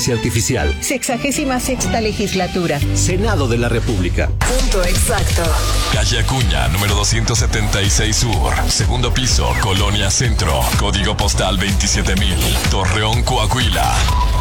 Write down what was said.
Inteligencia Artificial. 66ª legislatura. Senado de la República. Punto exacto. Calle Acuña, número 276 Sur. Segundo piso, Colonia Centro. Código postal 27000. Torreón, Coahuila.